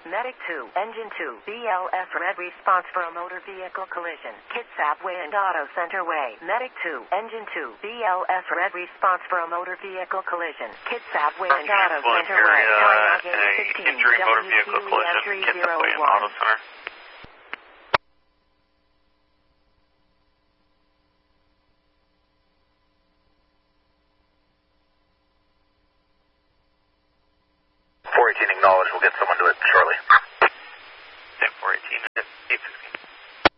Medic 2, Engine 2, BLS red response for a motor vehicle collision. Kitsap Way and Auto Center Way. Medic 2, Engine 2, BLS red response for a motor vehicle collision. Kitsap Way and Auto Center Way. Injury motor vehicle collision. Kitsap Way and Auto Center.